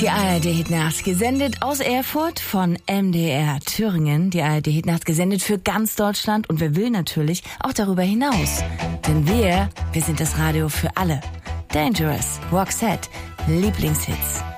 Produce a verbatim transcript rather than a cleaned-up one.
Die A R D-Hitnacht gesendet aus Erfurt von M D R Thüringen. Die A R D-Hitnacht gesendet für ganz Deutschland und wer will natürlich auch darüber hinaus. Denn wir, wir sind das Radio für alle. Dangerous, Roxette, Lieblingshits.